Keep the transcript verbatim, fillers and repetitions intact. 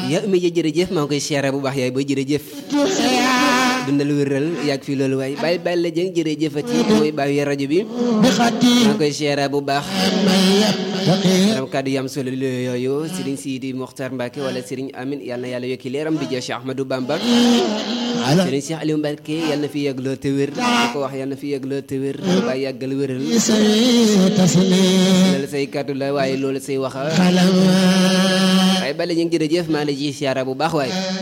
yaa ummi jërëjëf maa ngi koy siyaare bu baax yaay booy jërëjëf dundal wéral yàgg fii loolu waaye bàyyi bàyyi la jëng jërëjëfati mooy bàyyi rajo bi maa ngi koy siyaare bu baax ram kàddu yam solo yooyu Serigne Sidi Mokhtar Mbacke wala Serigne Amin yàlla na yàlla yokki leeram bi Cheikh Ahmadou Bamba Serigne Cheikh Aliou Mbacke yàlla na fi yàgg loo te wér ko wax yàlla na fi yàgg loo te wér bàyyi yàggal wéral loolu say kàddu la waaye loolu say waxa waaye bàyyi la jëng jërëjëf maa ngi lay siyaare bu baax waaye